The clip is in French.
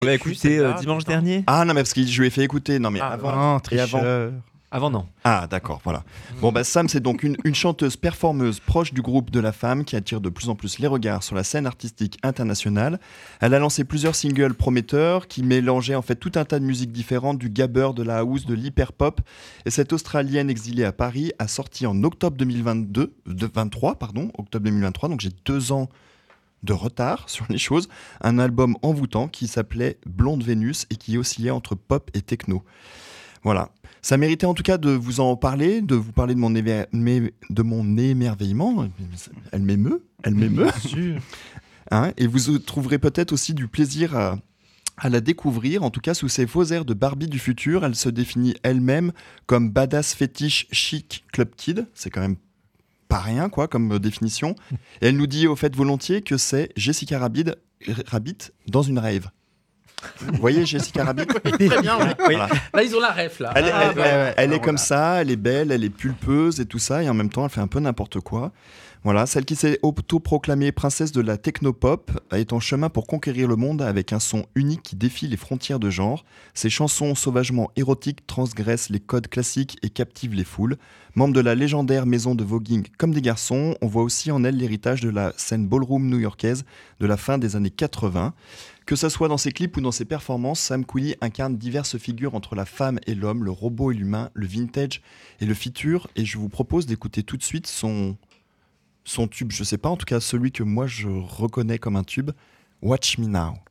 On l'a écouté dimanche dernier. Ah non, mais parce que je lui ai fait écouter. Non, mais avant. Avant, non. Ah, d'accord, voilà. Bon, Sam, c'est donc une chanteuse performeuse proche du groupe de la femme qui attire de plus en plus les regards sur la scène artistique internationale. Elle a lancé plusieurs singles prometteurs qui mélangeaient en fait tout un tas de musiques différentes, du gabber, de la house, de l'hyperpop. Et cette Australienne exilée à Paris a sorti en octobre 2023, donc j'ai 2 ans de retard sur les choses, un album envoûtant qui s'appelait Blonde Vénus et qui oscillait entre pop et techno. Voilà. Ça méritait en tout cas de vous en parler, de vous parler de mon émerveillement. Elle m'émeut. Bien sûr. Et vous trouverez peut-être aussi du plaisir à la découvrir, en tout cas sous ses faux airs de Barbie du futur. Elle se définit elle-même comme badass fétiche chic club kid. C'est quand même pas rien quoi comme définition. Et elle nous dit au fait volontiers que c'est Jessica Rabbit dans une rave. Vous voyez Jessica Rabbit? Très bien, oui. Voilà. Là, ils ont la ref, là. Elle est comme ça, elle est belle, elle est pulpeuse et tout ça, et en même temps, elle fait un peu n'importe quoi. Voilà, celle qui s'est autoproclamée princesse de la technopop est en chemin pour conquérir le monde avec un son unique qui défie les frontières de genre. Ses chansons sauvagement érotiques transgressent les codes classiques et captivent les foules. Membre de la légendaire maison de voguing Comme des garçons, on voit aussi en elle l'héritage de la scène ballroom new-yorkaise de la fin des années 80. Que ce soit dans ses clips ou dans ses performances, Sam Quilly incarne diverses figures entre la femme et l'homme, le robot et l'humain, le vintage et le futur. Et je vous propose d'écouter tout de suite son tube, je sais pas, en tout cas celui que moi je reconnais comme un tube, Watch Me Now.